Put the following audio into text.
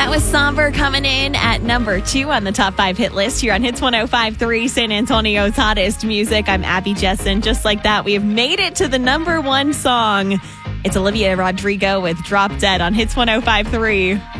That was Somber coming in at number 2 on the top 5 hit list here on Hits 105.3, San Antonio's hottest music. I'm Abby Jessen. Just like that, we have made it to the number 1 song. It's Olivia Rodrigo with Drop Dead on Hits 105.3.